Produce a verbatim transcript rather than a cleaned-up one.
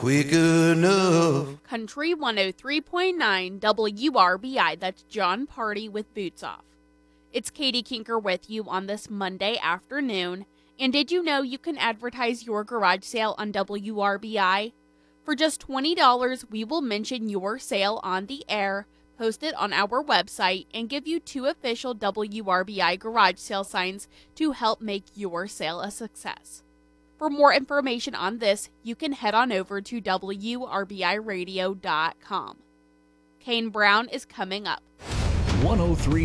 quick enough. Country one oh three point nine W R B I, that's John Party with Boots Off. It's Katie Kinker with you on this Monday afternoon. And did you know you can advertise your garage sale on W R B I? For just twenty dollars, we will mention your sale on the air, post it on our website, and give you two official W R B I garage sale signs to help make your sale a success. For more information on this, you can head on over to W R B I radio dot com. Kane Brown is coming up. one oh three